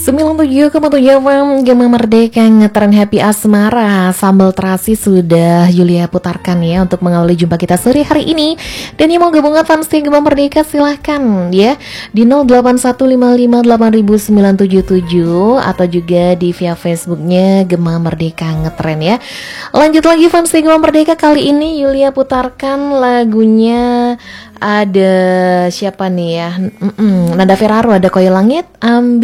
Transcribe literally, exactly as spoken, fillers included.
sembilan puluh tujuh koma tujuh F M Gema Merdeka ngetren Happy Asmara. Sambal terasi sudah Yulia putarkan ya untuk mengawali jumpa kita sore hari ini. Dan yang mau gabungan fans Gema Merdeka silahkan ya di nol delapan satu lima lima delapan sembilan tujuh tujuh atau juga di via Facebooknya Gema Merdeka ngetren ya. Lanjut lagi fans Gema Merdeka, kali ini Yulia putarkan lagunya ada siapa nih ya? Mm-mm, Nada Ferraro, ada Koyo Langit, Ambi